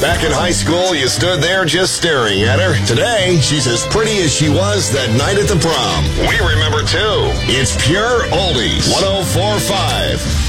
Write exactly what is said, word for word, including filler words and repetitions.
Back in high school, you stood there just staring at her. Today, she's as pretty as she was that night at the prom. We remember, too. It's Pure Oldies. one oh four point five.